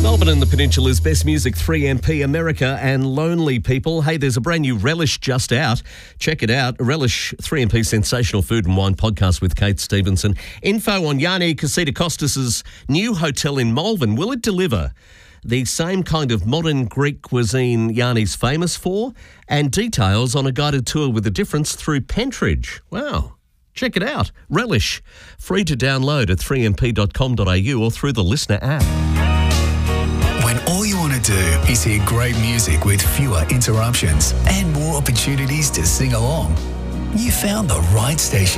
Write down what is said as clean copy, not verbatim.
Melbourne and the Peninsula's best music, 3MP, America and Lonely People. Hey, there's a brand new Relish just out. Check it out. Relish, 3MP sensational food and wine podcast with Kate Stevenson. Info on Yanni Casita Costas' new hotel in Malvern. Will it deliver the same kind of modern Greek cuisine Yanni's famous for? And details on a guided tour with the difference through Pentridge. Wow. Check it out. Relish. Free to download at 3mp.com.au or through the Listener app. When all you want to do is hear great music with fewer interruptions and more opportunities to sing along, you found the right station.